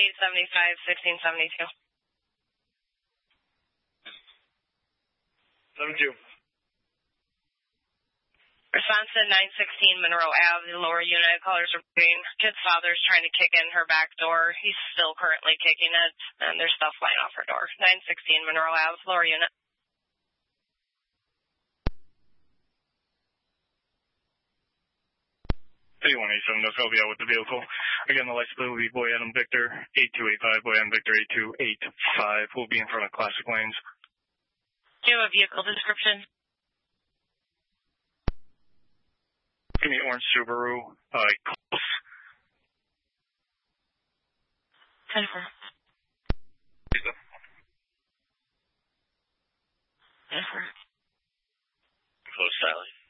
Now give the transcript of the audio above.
875-1672. 72. Response to 916 Monroe Ave, the lower unit. Callers reporting kid's father's trying to kick in her back door. He's still currently kicking it, and there's stuff flying off her door. 916 Monroe Ave, lower unit. 8187, no Sylvia with the vehicle. Again, the license plate will be Boy Adam Victor 8285, Boy Adam Victor 8285. Will be in front of Classic Lanes. Do you have a vehicle description? Give me orange Subaru, close. 10-4. Close, Sally.